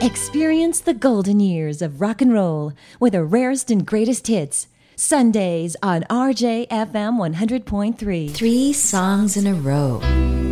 Experience the golden years of rock and roll with the rarest and greatest hits. Sundays on RJFM 100.3. 3 songs in a row.